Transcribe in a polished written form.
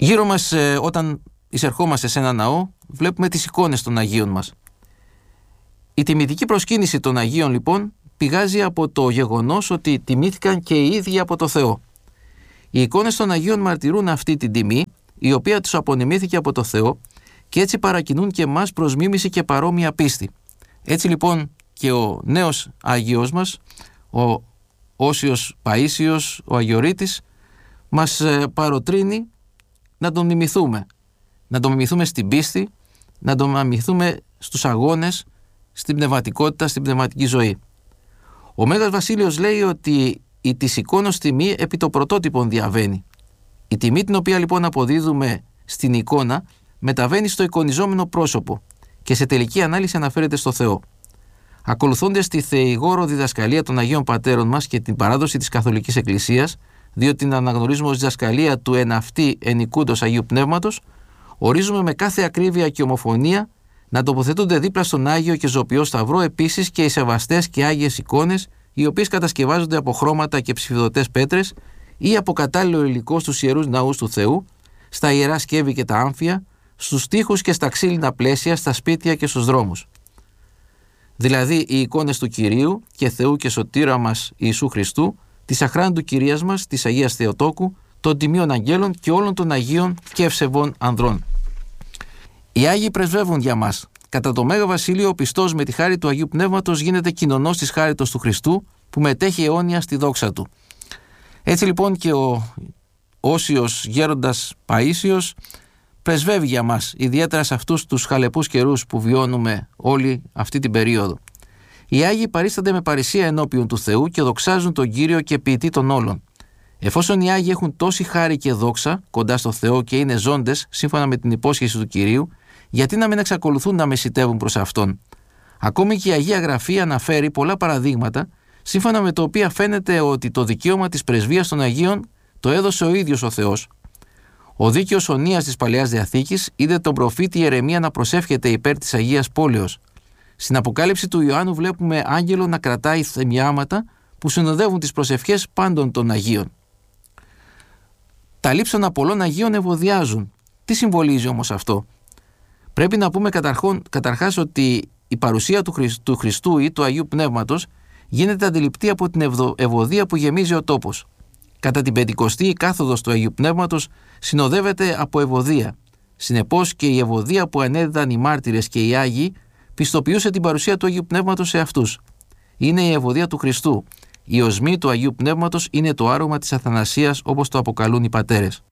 Γύρω μας, όταν εισερχόμαστε σε ένα ναό, βλέπουμε τις εικόνες των Αγίων μας. Η τιμητική προσκύνηση των Αγίων, λοιπόν, πηγάζει από το γεγονός ότι τιμήθηκαν και οι ίδιοι από το Θεό. Οι εικόνες των Αγίων μαρτυρούν αυτή την τιμή, η οποία τους απονεμήθηκε από το Θεό, και έτσι παρακινούν και εμάς προς μίμηση και παρόμοια πίστη. Έτσι λοιπόν και ο νέος Άγιος μας, ο Όσιος Παΐσιος, ο Αγιορείτης, μας παροτρύνει να τον μιμηθούμε. Να τον μιμηθούμε στην πίστη, να τον μιμηθούμε στους αγώνες, στην πνευματικότητα, στην πνευματική ζωή. Ο Μέγας Βασίλειος λέει ότι η της εικόνος τιμή επί το πρωτότυπον διαβαίνει. Η τιμή την οποία λοιπόν αποδίδουμε στην εικόνα μεταβαίνει στο εικονιζόμενο πρόσωπο και σε τελική ανάλυση αναφέρεται στο Θεό. Ακολουθώντας τη θεηγόρο διδασκαλία των Αγίων Πατέρων μας και την παράδοση της Καθολικής Εκκλησίας, διότι την αναγνωρίζουμε ως διδασκαλία του εν αυτή ενικούντος Αγίου Πνεύματος, ορίζουμε με κάθε ακρίβεια και ομοφωνία να τοποθετούνται δίπλα στον Άγιο και Ζωπιό Σταυρό επίσης και οι σεβαστές και άγιες εικόνες, οι οποίες κατασκευάζονται από χρώματα και ψηφιδωτές πέτρες ή από κατάλληλο υλικό στους ιερούς ναούς του Θεού, στα ιερά σκεύη και τα άμφια, στους τοίχους και στα ξύλινα πλαίσια, στα σπίτια και στους δρόμους. Δηλαδή οι εικόνες του Κυρίου και Θεού και Σωτήρα μας Ιησού Χριστού, της αχράντου Κυρίας μας, της Αγίας Θεοτόκου, των τιμίων αγγέλων και όλων των Αγίων και ευσεβών ανδρών. Οι Άγιοι πρεσβεύουν για μας. Κατά το Μέγα Βασίλειο, ο πιστός με τη χάρη του Αγίου Πνεύματος γίνεται κοινωνός της χάριτος του Χριστού, που μετέχει αιώνια στη δόξα του. Έτσι λοιπόν και ο Όσιος Γέροντας Παΐσιος πρεσβεύει για μας, ιδιαίτερα σε αυτούς τους χαλεπούς καιρούς που βιώνουμε όλη αυτή την περίοδο. Οι Άγιοι παρίστανται με παρησία ενώπιον του Θεού και δοξάζουν τον Κύριο και ποιητή των όλων. Εφόσον οι Άγιοι έχουν τόση χάρη και δόξα κοντά στο Θεό και είναι ζώντες σύμφωνα με την υπόσχεση του Κυρίου, γιατί να μην εξακολουθούν να μεσιτεύουν προς Αυτόν? Ακόμη και η Αγία Γραφή αναφέρει πολλά παραδείγματα, σύμφωνα με τα οποία φαίνεται ότι το δικαίωμα της πρεσβείας των Αγίων το έδωσε ο ίδιος ο Θεός. Ο δίκαιος Ωνίας της Παλαιάς Διαθήκης είδε τον προφήτη Ιερεμία να προσεύχεται υπέρ της Αγίας Πόλεως. Στην Αποκάλυψη του Ιωάννου βλέπουμε άγγελο να κρατάει θεμιάματα που συνοδεύουν τις προσευχές πάντων των Αγίων. Τα λείψανα πολλών Αγίων ευωδιάζουν. Τι συμβολίζει όμως αυτό? Πρέπει να πούμε καταρχάς ότι η παρουσία του Χριστού ή του Αγίου Πνεύματος γίνεται αντιληπτή από την ευωδία που γεμίζει ο τόπος. Κατά την Πεντηκοστή η κάθοδος του Αγίου Πνεύματος συνοδεύεται από ευωδία. Συνεπώς και η ευωδία που ανέδιδαν οι μάρτυρες και οι Άγιοι πιστοποιούσε την παρουσία του Αγίου Πνεύματος σε αυτούς. Είναι η ευωδία του Χριστού. Η οσμή του Αγίου Πνεύματος είναι το άρωμα της αθανασίας, όπως το αποκαλούν οι πατέρες.